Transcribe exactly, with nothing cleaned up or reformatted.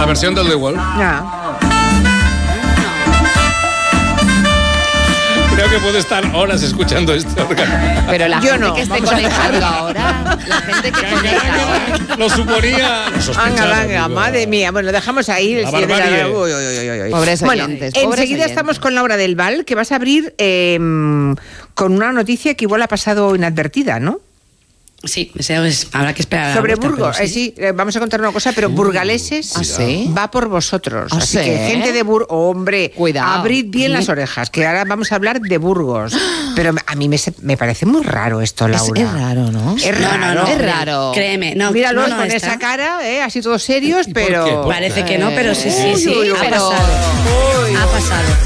la versión del The Wall. Ya. Creo que puedo estar horas escuchando esto. Pero la Yo gente no, que esté vamos a conectando dejarlo. ahora, la gente que conecta ahora. Lo suponía, lo sospechaba. Venga, venga, digo. madre mía. Bueno, dejamos ahí. El La siguiente de la- barbarie. Uy, uy, uy, uy. Pobres Bueno, oyentes, pobres enseguida oyentes. estamos con Laura del Val, que vas a abrir eh, con una noticia que igual ha pasado inadvertida, ¿no? Sí, eso es, habrá que esperar. a la Sobre vuelta, Burgos, pero eh, sí, eh, vamos a contar una cosa, pero burgaleses ¿Ah, sí? va por vosotros. ¿Ah, Así sí? que gente de Burgos, hombre, Cuidado. abrid bien las orejas, que ahora vamos a hablar de Burgos. Pero a mí me, se- me parece muy raro esto, Es, Laura. es raro, ¿no? Es No, raro. no, no, Es raro. Créeme, no. Míralo no, no, con está- esa cara, eh, así todos serios, ¿Y por pero... qué? ¿Por Parece que no, pero sí, sí, Uy, sí, uy, ha uy. pasado. Uy, Ha uy. pasado.